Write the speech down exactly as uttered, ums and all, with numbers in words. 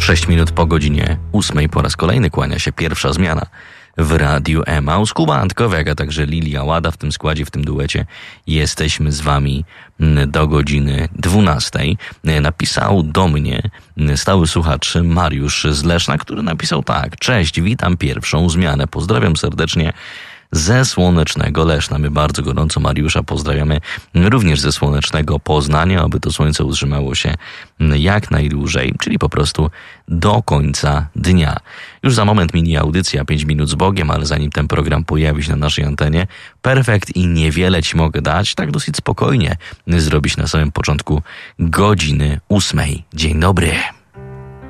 Sześć minut po godzinie ósmej po raz kolejny kłania się pierwsza zmiana w Radiu Emaus. Kuba Antkowiak, a także Lilia Łada w tym składzie, w tym duecie. Jesteśmy z wami do godziny dwunastej. Napisał do mnie stały słuchacz Mariusz z Leszna, który napisał tak: cześć, witam pierwszą zmianę, pozdrawiam serdecznie ze słonecznego Leszna. My bardzo gorąco Mariusza pozdrawiamy również ze słonecznego Poznania, aby to słońce utrzymało się jak najdłużej, czyli po prostu do końca dnia. Już za moment mini audycja pięć minut z Bogiem, ale zanim ten program pojawi się na naszej antenie, perfekt i niewiele ci mogę dać, tak dosyć spokojnie zrobić na samym początku godziny ósmej. Dzień dobry.